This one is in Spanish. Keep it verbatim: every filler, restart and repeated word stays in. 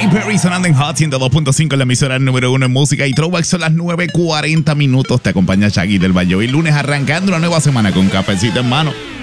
Katy Perry sonando en Hot ciento dos punto cinco, la emisora número uno en música y throwback. Son las nueve cuarenta minutos. Te acompaña Shaggy del Valle. Y lunes arrancando una nueva semana con cafecito en mano.